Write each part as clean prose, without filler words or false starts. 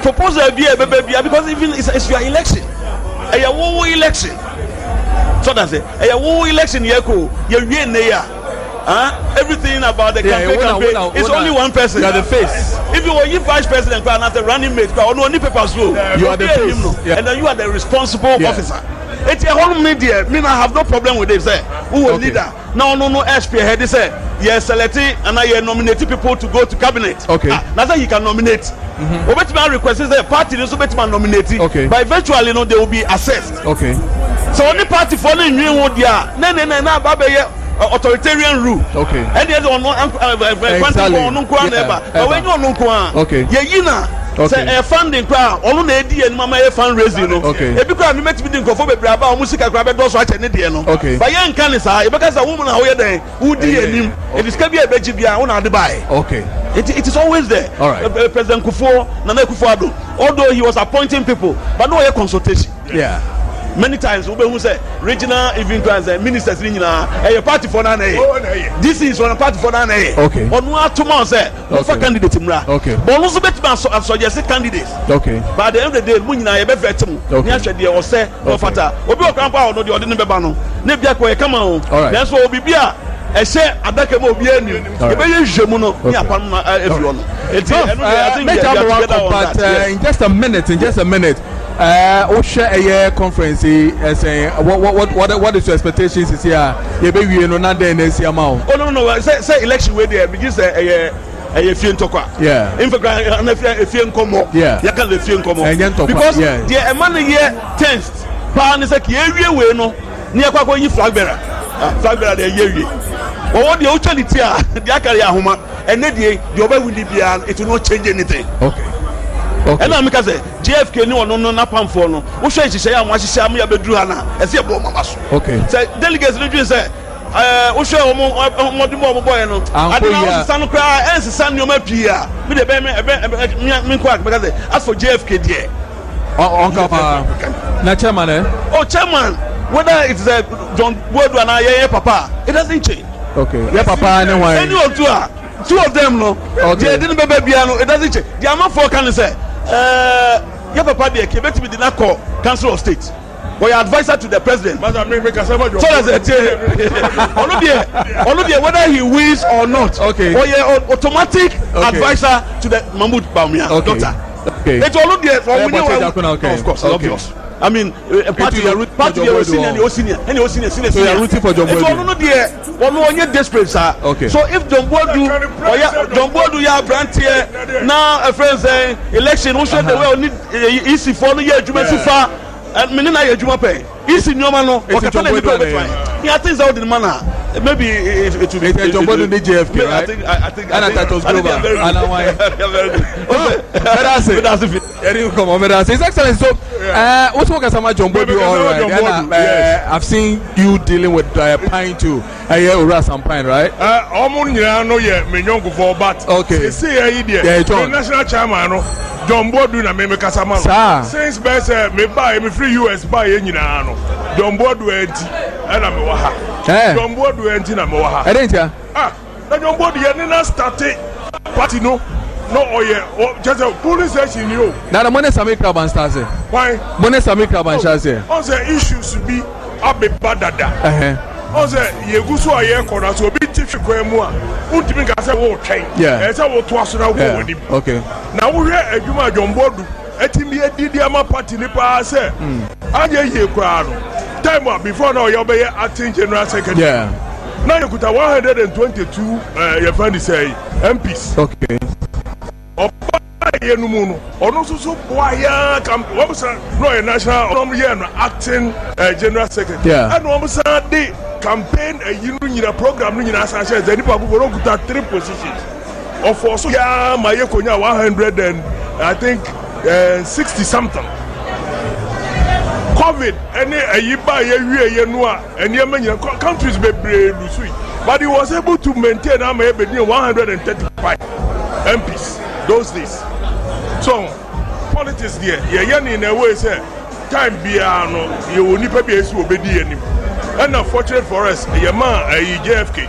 proposal be because even it's your election. A election. So that's it. A election everything about the campaign is only one person. You are the face. If you were vice president and not a running mate, only papers you are the face. And then you are the responsible officer. It's a whole media. I have no problem with this. Who will leader? No SP head. They say yes, selecting and I nominating people to go to cabinet. Okay. That's how you can nominate. But my request is the party is nominating. Okay. But eventually, they will be assessed. Okay. So only party following you would authoritarian rule. Okay. And there's on exactly. But when you on okay. Say a funding crowd, all the idea and mama fundraising. Okay. If you can make me think of Braba, Musica Grabber, those watch an idiot. Okay. By young Canisa, because a woman how there who did him, it is can be a Bejibia on the buy. Okay. It is always there. All right. President Kufuor, Nana Kufuor, although he was appointing people, but no consultation. Yeah. Many times we say regional even ministers a party for none. This is one party for none. Okay. On one 2 months for candidate imra. Okay. But also bet suggest candidates. Okay. But at the end of the day, we na be vetum. Ni ahwe de o say no fata. Obi o kan pa o no de ne beba no. Ne bia ko e kama o. Then so obi bia e say adaka ma obi anu. E be ye hwemu no ni apam na everyone. I think we are together on that. But in just a minute. Share a conference saying what is your expectations this year? You be no na dey next year ma. Oh no say election wey dey begin say fie ntokwa. Yeah. In fact na fie nkomo. Yeah. Ya ka le fie nkomo. Because the man here tensed. Pa ne say ke ewie we no na yakwa ko yi flag bearer. Flag bearer dey ewie. What the utility the akari ahoma ene dey the oba win bia it will not change anything. Okay. And I'm because JFK no na pam for no. Wo hwe hihye ya mo hihye am ya beduru ana. Ese e bo mama so. Okay. Say delegates no dream say wo hwe mo de mo boy no. Adina san kra ensesan no ma pia. Me de be me kwa because as for JFK there. On kapa. Na chairman Oh chairman, whether it's John Boadu and I papa, it doesn't change. Okay. Yeah papa anyway. Any of two of them no. They didn't be no, it doesn't change. The amount for can say your papa there came to be the NACO Council of State. Or your advisor to the president. So that's whether he wins or not. Okay. Or your automatic advisor to the Mahmoud Bawumia daughter. Okay. It's all of there for of course. Obvious. I mean, party senior, senior. So you are rooting for John Boadu. It's desperate, sir. Okay. So if John Boadu, ya brand here now, a friend saying election, who should the way need easy for the year, Juma Sifa, and Menina Juma pay. Easy no man, or yeah, things out in the manner. Maybe it will be John Boadu in JFK, right? I think and that was global. And why? That's it. His Excellency, so what's what about John Boadu? All right. I've seen you dealing with Pine too. Uras and Pine, right? Okay. The national chairman, John Boadu na me kasama. Since best me buy me free US buy nyina no. John Boadu enti na me wa ha. John Boadu enti na me wa ha. Edentia. Na John Boadu ye na start party no oye just a police station you. Na the money Sami Kraban start say. Why? Money Sami Kraban shall say. On the issues be abebadada. On the yeguso aye kona so bi tifi kwemu a untimi ka say wo twen. E say wo to aso na wo woni. Okay. Na wo hwe adwuma John Boadu etimi edidi ama party ni pa say. Anye ye kwa no. Time before now you be acting general secretary. Yeah. Now you could have 122 your friend say MPs. Okay. Ono so boya camp no national acting general secretary. Yeah. And the campaign program the 3 positions. Of also yeah my 100 and I think 60 something. COVID any countries be but he was able to maintain 135 MPs those days. So politics there in a way say time biano you will need be able to and unfortunate for us a man JFK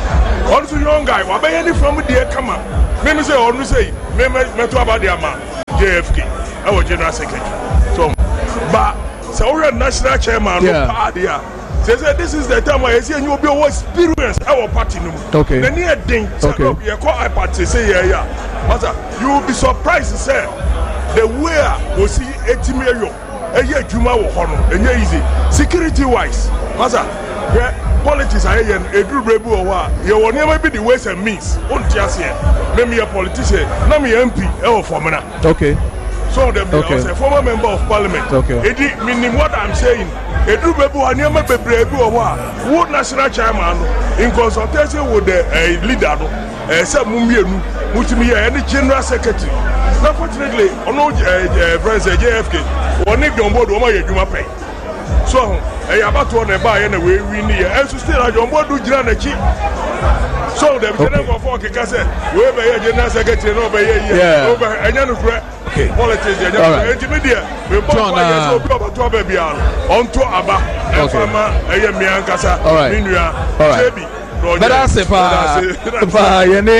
also young guy what any from there come on me say or say me to about their man JFK our general secretary so but so we national chairman no party say this is the time I see you will be experience our party no okay the near thing okay you call I party say yeah master you will be surprised to say the way we see 80 million a year juma wo hono enye easy security wise master politics are here a do rebu or what you will never be the ways and means won't just here let me a politician let me MP formula okay so the a former member of parliament okay meaning what I'm saying a do rebu and never be rebu or what national chairman in consultation with the leader some mumienu mutimi any general secretary unfortunately ono president JFK one need on board o yeduma pay so about to na buy na we win here and so still on board do jira na chi so the general for keka say we be general secretary no be here over enya no kure politics enya intermediate we born so be about to be bia onto aba e fama eye mi ankasa minua jebi Better say pa yene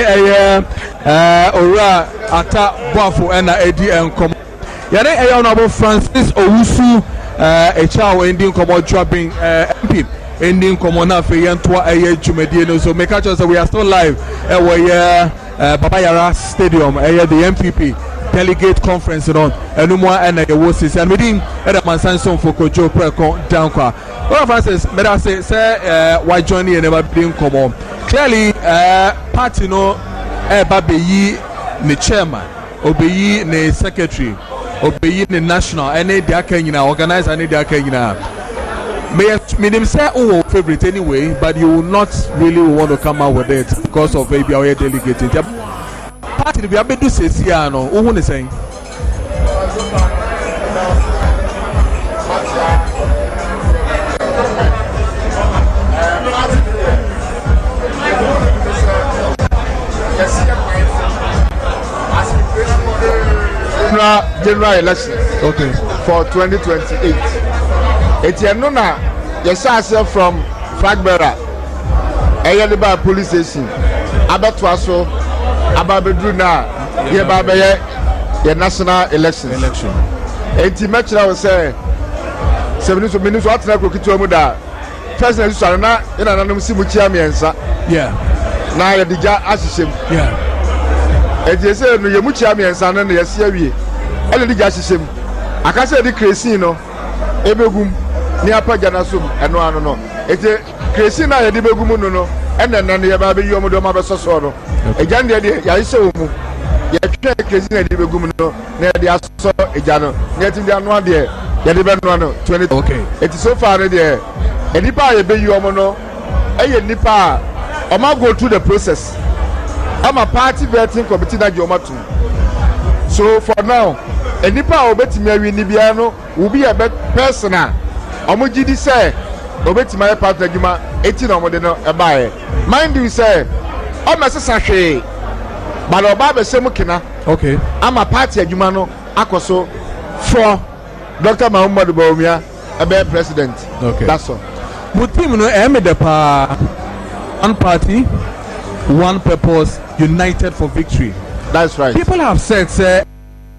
ora ata boafo na edi enkom yene honorable Francis Owusu child ending komo dropping MP ending komo na fe yentoa dwumedie no so make sure that we are still live Baba Yara Stadium the MPP delegate conference on enumwa and the wosis and within the Mansanson for Kojo Preko Dankwa. Well, Francis, better say why join you never being come clearly party no baby the chairman obeyi the secretary obeyi the national and they are organize and they are may say oh favorite anyway, but you will not really want to come out with it because of maybe our delegate. Party to be able to say no who is saying general election for 2028. Etienne yes from flag bearer Eyeliba police station abatwaso ababedru na ye babaye the national election enti matchra we say 70 minutes what na krokitu mu da president so na ina nanom si mu chia miensa na ye dija asisem enti say no ye mu chia miensa na ye se awie ele dija asisem akase di cresin no ebegum ni apaja na som eno ano no enti cresin na ye di begum no ena na ye ba be yom do ma be soso no ejan de ya ise omu ye twa cresin na di begum no na de aso ejan no na ti di anu de ye de be no no 20 enti so far de enipa ye be yom no eye nipa o ma go through the process I'm a party vetting committee na Jomatu. So for now, enipa obetimi awi ni bia no will be a personal. Omo gidi say obetimi ayi partner gima 18 omo de no e bae. Mind you say o mesesa hwe but oba be semu kina. Okay. I'm a party adwuma no akoso for Dr. Muhammad Bawumia ebe president. Okay. That's all. But team no e me de pa one party, one purpose, united for victory. That's right. People have said,